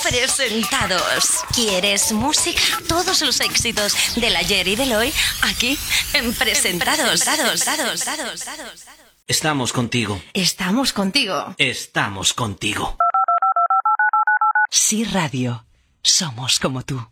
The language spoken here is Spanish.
Presentados. ¿Quieres música? Todos los éxitos del ayer y del hoy aquí en Presentados. Estamos contigo. Estamos contigo. Estamos contigo. Sí Radio. Somos como tú.